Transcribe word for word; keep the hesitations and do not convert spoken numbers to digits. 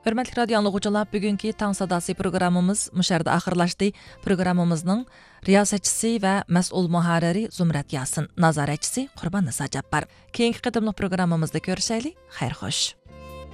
Hörmətli radio anlıqçılar, bugünkü Tang Sadası programımız müşərdə axırlaşdı. Programımızın riyasətçisi və məsul müharriri Zumrat Yasin, nazaretçisi Qurban Nisa Cabbar. Keyinki qıdımlıq programımızda görüşəylik. Xeyr xoş.